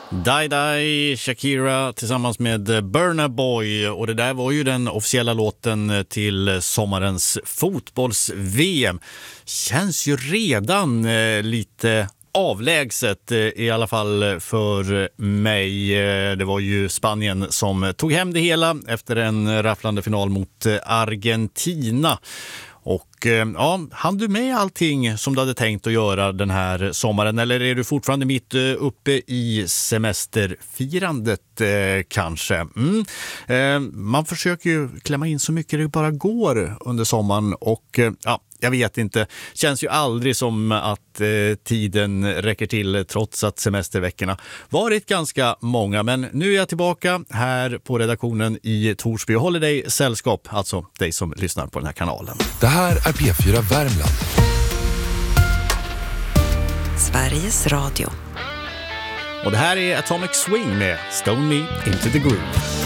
Die Die, Shakira tillsammans med Burna Boy, och det där var ju den officiella låten till sommarens fotbolls-VM. Känns ju redan lite avlägset, i alla fall för mig. Det var ju Spanien som tog hem det hela efter en rafflande final mot Argentina. Och ja, hann du med allting som du hade tänkt att göra den här sommaren, eller är du fortfarande mitt uppe i semesterfirandet kanske? Man försöker ju klämma in så mycket det bara går under sommaren, och ja, jag vet inte. Känns ju aldrig som att tiden räcker till, trots att semesterveckorna varit ganska många. Men nu är jag tillbaka här på redaktionen i Torsby och håller dig sällskap, alltså dig som lyssnar på den här kanalen. Det här är P4 Värmland. Sveriges Radio. Och det här är Atomic Swing med Stone Me Into the Groove.